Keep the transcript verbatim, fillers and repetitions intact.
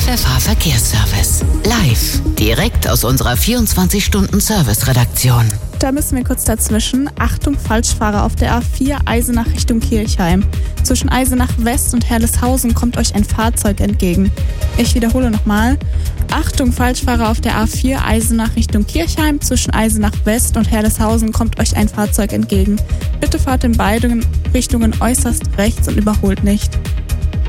F F H Verkehrsservice. Live, direkt aus unserer vierundzwanzig-Stunden-Service-Redaktion. Da müssen wir kurz dazwischen. Achtung, Falschfahrer auf der A vier Eisenach Richtung Kirchheim. Zwischen Eisenach West und Herleshausen kommt euch ein Fahrzeug entgegen. Ich wiederhole nochmal. Achtung, Falschfahrer auf der A vier Eisenach Richtung Kirchheim. Zwischen Eisenach West und Herleshausen kommt euch ein Fahrzeug entgegen. Bitte fahrt in beiden Richtungen äußerst rechts und überholt nicht.